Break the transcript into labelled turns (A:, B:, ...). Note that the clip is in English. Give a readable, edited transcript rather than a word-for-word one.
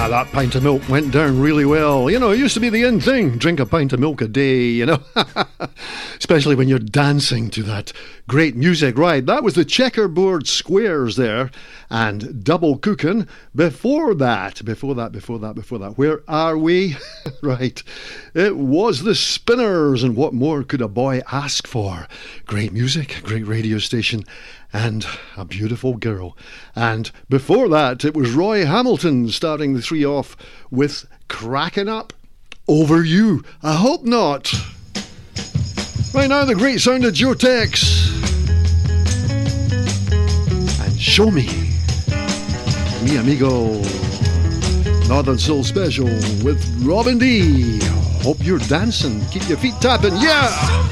A: That pint of milk went down really well. You know, it used to be the in thing. Drink a pint of milk a day, you know. Especially when you're dancing to that great music. Right, that was the Checkerboard Squares there. And Double Cookin'. Before that. Where are we? Right. It was the Spinners. And what more could a boy ask for? Great music, great radio station, and a beautiful girl. And before that, it was Roy Hamilton starting the three off with Crackin' Up Over You. I hope not. Right now, the great sound of Joe Tex. And Show Me. Mi Amigo. Northern Soul Special with Robin D. Hope you're dancing. Keep your feet tapping. Yeah!